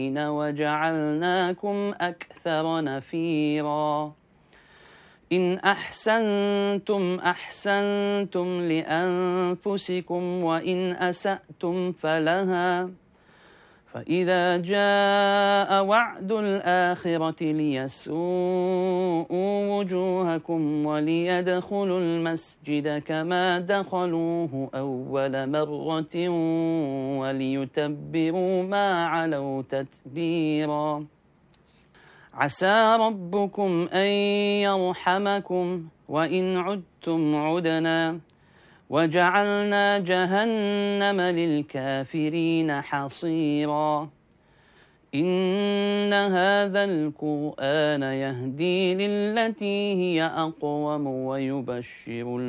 وجعلناكم أكثر نفيرا إن أحسنتم أحسنتم لأنفسكم وإن أسأتم فلها فإذا جاء وعد الآخرة ليسوءوا وجوهكم وليدخلوا المسجد كما دخلوه أول مرة وليتبروا ما علوا تتبيرا عسى ربكم أن يرحمكم وإن عدتم عدنا وجعلنا جهنم للكافرين حصيرا إن هذا القرآن يهدي للتي هي أقوم ويبشر